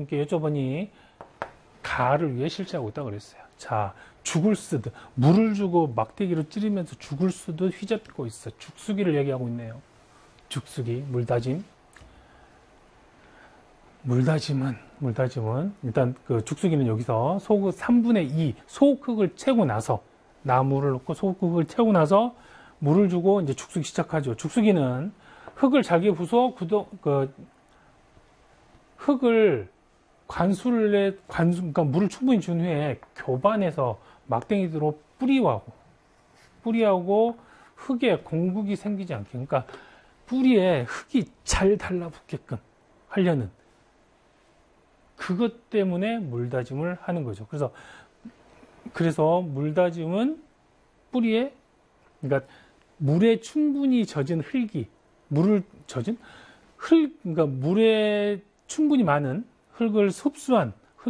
선생님께 여쭤보니 가을을 위해 실시하고 있다고 그랬어요. 자, 죽을 쓰듯 물을 주고 막대기로 찌르면서 죽을 쓰듯 휘젓고 있어. 죽수기를 얘기하고 있네요. 죽수기, 물다짐. 물다짐은 일단 그 죽수기는 여기서 소 3분의 2 소흙을 채고 나서 나무를 넣고 소흙을 채우고 나서 물을 주고 이제 죽수기 시작하죠. 죽수기는 흙을 잘게 부숴 흙을 그러니까 물을 충분히 준 후에 교반에서 막대기로 뿌리하고 흙에 공국이 생기지 않게, 그러니까 뿌리에 흙이 잘 달라붙게끔 하려는 그것 때문에 물다짐을 하는 거죠. 그래서 물다짐은 뿌리에, 그러니까 물에 충분히 젖은 그러니까 물에 충분히 많은 물을 흡수한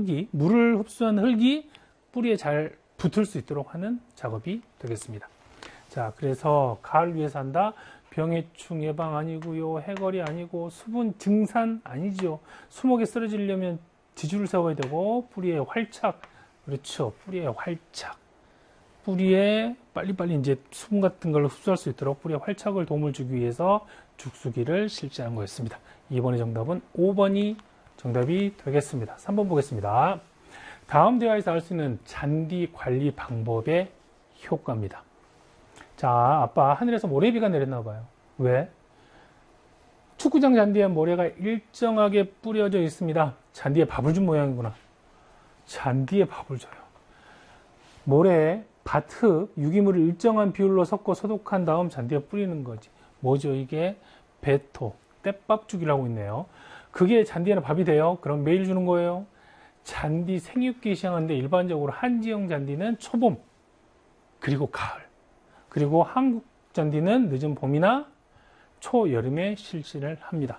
흙이 뿌리에 잘 붙을 수 있도록 하는 작업이 되겠습니다. 자, 그래서 가을 위해서 한다. 병해충 예방 아니고요. 해거리 아니고 수분 증산 아니죠. 수목에 쓰러지려면 지주를 세워야 되고 뿌리에 활착. 그렇죠. 뿌리에 활착. 뿌리에 빨리빨리 이제 수분 같은 걸 흡수할 수 있도록 뿌리에 활착을 도움을 주기 위해서 죽수기를 실시한 거였습니다. 2번의 정답은 5번이 정답이 되겠습니다. 3번 보겠습니다. 다음 대화에서 알 수 있는 잔디 관리 방법의 효과입니다. 자, 아빠 하늘에서 모래비가 내렸나 봐요. 왜? 축구장 잔디에 모래가 일정하게 뿌려져 있습니다. 잔디에 밥을 준 모양이구나. 잔디에 밥을 줘요. 모래, 밭흙, 유기물을 일정한 비율로 섞어 소독한 다음 잔디에 뿌리는 거지. 뭐죠? 이게 배토, 떼밥죽이라고 있네요. 그게 잔디에는 밥이 돼요. 그럼 매일 주는 거예요. 잔디 생육기 시작하는데 일반적으로 한지형 잔디는 초봄, 그리고 가을, 그리고 한국 잔디는 늦은 봄이나 초여름에 실시를 합니다.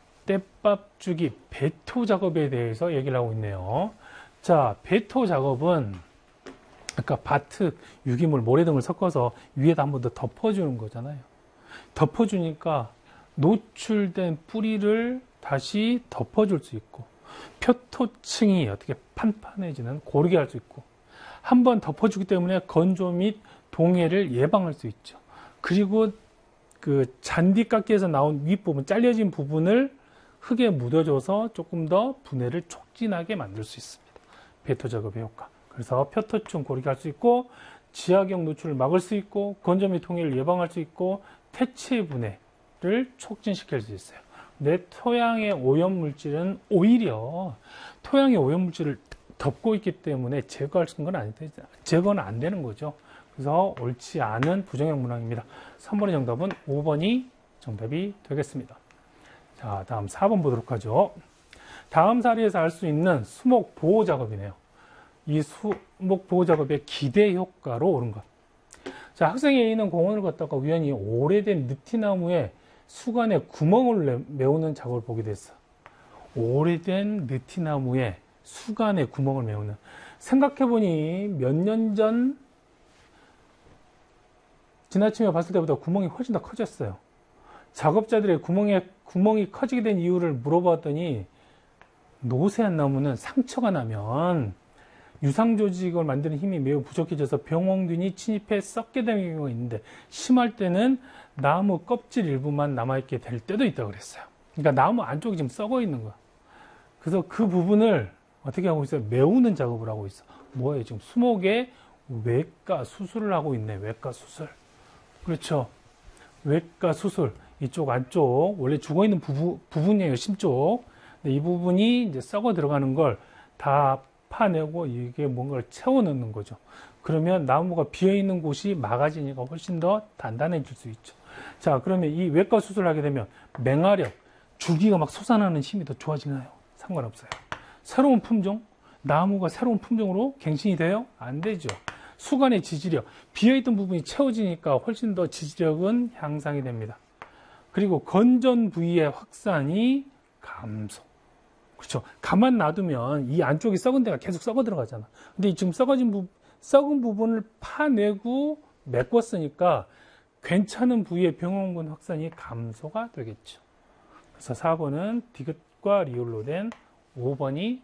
떼밥주기 배토 작업에 대해서 얘기를 하고 있네요. 자, 배토 작업은 아까 밭흙, 유기물, 모래 등을 섞어서 위에다 한 번 더 덮어주는 거잖아요. 덮어주니까 노출된 뿌리를 다시 덮어줄 수 있고 표토층이 어떻게 판판해지는 고르게 할 수 있고 한 번 덮어주기 때문에 건조 및 동해를 예방할 수 있죠. 그리고 그 잔디깎이에서 나온 윗부분, 잘려진 부분을 흙에 묻어줘서 조금 더 분해를 촉진하게 만들 수 있습니다. 배토 작업의 효과. 그래서 표토층 고르게 할 수 있고 지하경 노출을 막을 수 있고 건조 및 동해를 예방할 수 있고 태체 분해를 촉진시킬 수 있어요. 근데 토양의 오염물질은 오히려 토양의 오염물질을 덮고 있기 때문에 제거는 안 되는 거죠. 그래서 옳지 않은 부정형 문항입니다. 3번의 정답은 5번이 정답이 되겠습니다. 자, 다음 4번 보도록 하죠. 다음 사례에서 알 수 있는 수목 보호 작업이네요. 이 수목 보호 작업의 기대 효과로 옳은 것. 자, 학생 A는 공원을 걷다가 우연히 오래된 느티나무에 수간에 구멍을 메우는 작업을 보게 됐어. 오래된 느티나무에 수간에 구멍을 메우는. 생각해보니 몇 년 전 지나치며 봤을 때보다 구멍이 훨씬 더 커졌어요. 작업자들의 구멍이 커지게 된 이유를 물어봤더니 노쇠한 나무는 상처가 나면 유상조직을 만드는 힘이 매우 부족해져서 병원균이 침입해 썩게 되는 경우가 있는데 심할 때는 나무 껍질 일부만 남아있게 될 때도 있다고 그랬어요. 그러니까 나무 안쪽이 지금 썩어 있는 거야. 그래서 그 부분을 어떻게 하고 있어요? 메우는 작업을 하고 있어. 뭐예요? 지금 수목의 외과 수술을 하고 있네. 외과 수술. 그렇죠. 외과 수술. 이쪽 안쪽 원래 죽어있는 부분이에요. 심쪽. 이 부분이 이제 썩어 들어가는 걸 다 파내고 이게 뭔가를 채워 넣는 거죠. 그러면 나무가 비어있는 곳이 막아지니까 훨씬 더 단단해질 수 있죠. 자, 그러면 이 외과 수술을 하게 되면 맹활력, 줄기가 막 솟아나는 힘이 더 좋아지나요? 상관없어요. 새로운 품종, 나무가 새로운 품종으로 갱신이 돼요? 안 되죠. 수간의 지지력, 비어있던 부분이 채워지니까 훨씬 더 지지력은 향상이 됩니다. 그리고 건전 부위의 확산이 감소. 그렇죠. 가만 놔두면 이 안쪽이 썩은 데가 계속 썩어 들어가잖아. 근데 지금 썩은 부분을 파내고 메꿨으니까 괜찮은 부위의 병원군 확산이 감소가 되겠죠. 그래서 4번은 디귿과 리을로 된 5번이